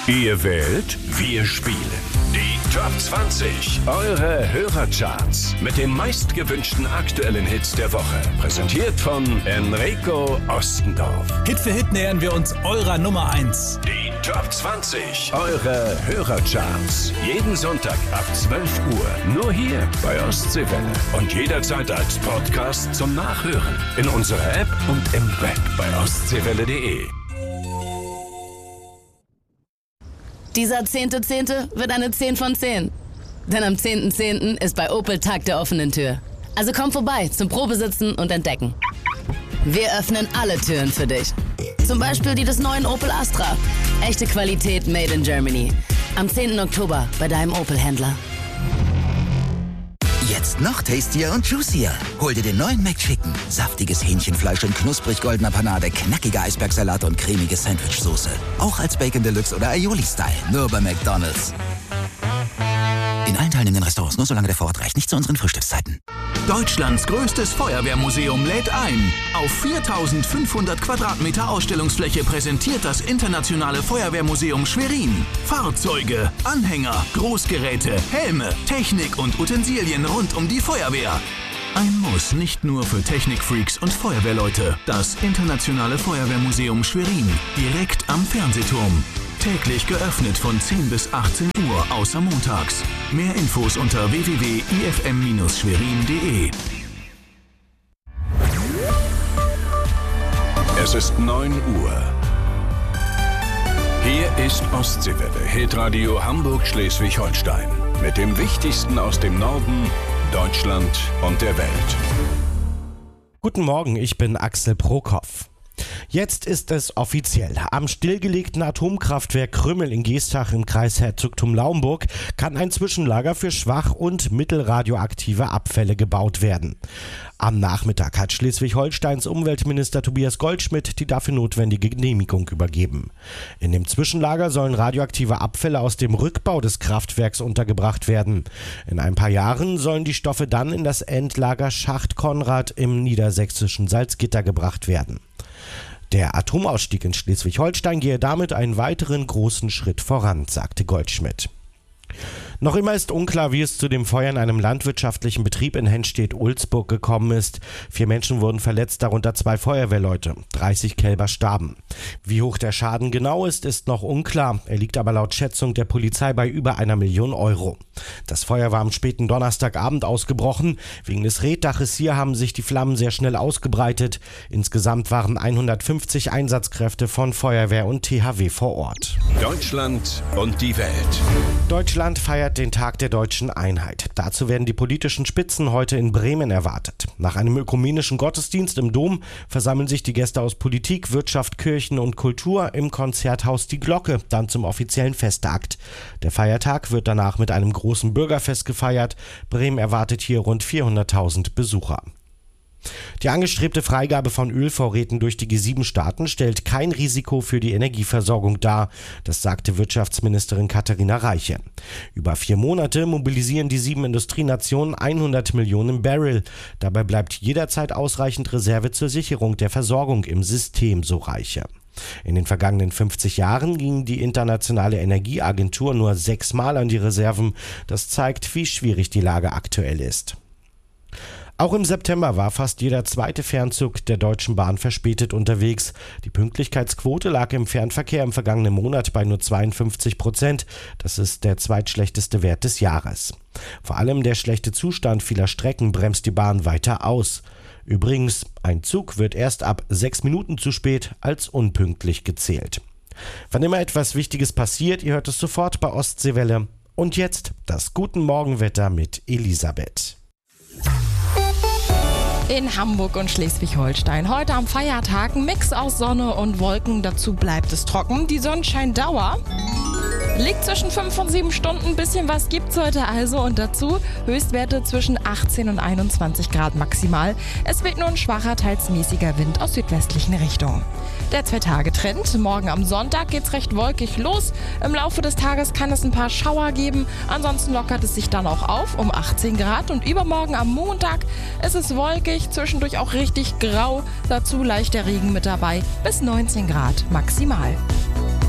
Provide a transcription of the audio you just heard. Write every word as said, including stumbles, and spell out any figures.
Ihr wählt, wir spielen. Die Top zwanzig, eure Hörercharts mit den meistgewünschten aktuellen Hits der Woche. Präsentiert von Enrico Ostendorf. Hit für Hit nähern wir uns eurer Nummer eins. Die Top zwanzig, eure Hörercharts. Jeden Sonntag ab zwölf Uhr. Nur hier bei Ostseewelle. Und jederzeit als Podcast zum Nachhören. In unserer App und im Web bei ostseewelle punkt de. Dieser zehnte zehnte wird eine zehn von zehn. Denn am zehnten zehnten ist bei Opel Tag der offenen Tür. Also komm vorbei zum Probesitzen und Entdecken. Wir öffnen alle Türen für dich. Zum Beispiel die des neuen Opel Astra. Echte Qualität made in Germany. Am zehnten Oktober bei deinem Opel-Händler. Jetzt noch tastier und juicier. Hol dir den neuen McChicken. Saftiges Hähnchenfleisch in knusprig goldener Panade, knackiger Eisbergsalat und cremige Sandwichsoße. Auch als Bacon Deluxe oder Aioli-Style. Nur bei McDonald's. In allen teilnehmenden Restaurants, nur solange der Vorrat reicht. Nicht zu unseren Frühstückszeiten. Deutschlands größtes Feuerwehrmuseum lädt ein. Auf viertausendfünfhundert Quadratmeter Ausstellungsfläche präsentiert das Internationale Feuerwehrmuseum Schwerin Fahrzeuge, Anhänger, Großgeräte, Helme, Technik und Utensilien rund um die Feuerwehr. Ein Muss nicht nur für Technikfreaks und Feuerwehrleute. Das Internationale Feuerwehrmuseum Schwerin, direkt am Fernsehturm. Täglich geöffnet von zehn bis achtzehn Uhr, außer montags. Mehr Infos unter w w w punkt i f m Bindestrich schwerin punkt de. Es ist neun Uhr. Hier ist Ostseewelle, Hitradio Hamburg-Schleswig-Holstein. Mit dem Wichtigsten aus dem Norden, Deutschland und der Welt. Guten Morgen, ich bin Axel Prokop. Jetzt ist es offiziell. Am stillgelegten Atomkraftwerk Krümmel in Geestach im Kreis Herzogtum Lauenburg kann ein Zwischenlager für schwach- und mittelradioaktive Abfälle gebaut werden. Am Nachmittag hat Schleswig-Holsteins Umweltminister Tobias Goldschmidt die dafür notwendige Genehmigung übergeben. In dem Zwischenlager sollen radioaktive Abfälle aus dem Rückbau des Kraftwerks untergebracht werden. In ein paar Jahren sollen die Stoffe dann in das Endlager Schacht Konrad im niedersächsischen Salzgitter gebracht werden. Der Atomausstieg in Schleswig-Holstein gehe damit einen weiteren großen Schritt voran, sagte Goldschmidt. Noch immer ist unklar, wie es zu dem Feuer in einem landwirtschaftlichen Betrieb in Henstedt-Ulzburg gekommen ist. Vier Menschen wurden verletzt, darunter zwei Feuerwehrleute. dreißig Kälber starben. Wie hoch der Schaden genau ist, ist noch unklar. Er liegt aber laut Schätzung der Polizei bei über einer Million Euro. Das Feuer war am späten Donnerstagabend ausgebrochen. Wegen des Reddaches hier haben sich die Flammen sehr schnell ausgebreitet. Insgesamt waren hundertfünfzig Einsatzkräfte von Feuerwehr und T H W vor Ort. Deutschland und die Welt. Deutschland feiert den Tag der deutschen Einheit. Dazu werden die politischen Spitzen heute in Bremen erwartet. Nach einem ökumenischen Gottesdienst im Dom versammeln sich die Gäste aus Politik, Wirtschaft, Kirchen und Kultur im Konzerthaus Die Glocke, dann zum offiziellen Festakt. Der Feiertag wird danach mit einem großen Bürgerfest gefeiert. Bremen erwartet hier rund vierhunderttausend Besucher. Die angestrebte Freigabe von Ölvorräten durch die G sieben Staaten stellt kein Risiko für die Energieversorgung dar, das sagte Wirtschaftsministerin Katharina Reiche. Über vier Monate mobilisieren die sieben Industrienationen hundert Millionen Barrel. Dabei bleibt jederzeit ausreichend Reserve zur Sicherung der Versorgung im System, so Reiche. In den vergangenen fünfzig Jahren ging die Internationale Energieagentur nur sechsmal an die Reserven. Das zeigt, wie schwierig die Lage aktuell ist. Auch im September war fast jeder zweite Fernzug der Deutschen Bahn verspätet unterwegs. Die Pünktlichkeitsquote lag im Fernverkehr im vergangenen Monat bei nur zweiundfünfzig Prozent. Das ist der zweitschlechteste Wert des Jahres. Vor allem der schlechte Zustand vieler Strecken bremst die Bahn weiter aus. Übrigens, ein Zug wird erst ab sechs Minuten zu spät als unpünktlich gezählt. Wann immer etwas Wichtiges passiert, ihr hört es sofort bei Ostseewelle. Und jetzt das Guten Morgenwetter mit Elisabeth. In Hamburg und Schleswig-Holstein. Heute am Feiertag ein Mix aus Sonne und Wolken. Dazu bleibt es trocken. Die Sonnenscheindauer liegt zwischen fünf und sieben Stunden. Ein bisschen was gibt's heute also. Und dazu Höchstwerte zwischen achtzehn und einundzwanzig Grad maximal. Es weht nur ein schwacher, teils mäßiger Wind aus südwestlichen Richtungen. Der Zwei-Tage-Trend. Morgen am Sonntag geht's recht wolkig los. Im Laufe des Tages kann es ein paar Schauer geben. Ansonsten lockert es sich dann auch auf um achtzehn Grad. Und übermorgen am Montag ist es wolkig, zwischendurch auch richtig grau. Dazu leichter Regen mit dabei bis neunzehn Grad maximal.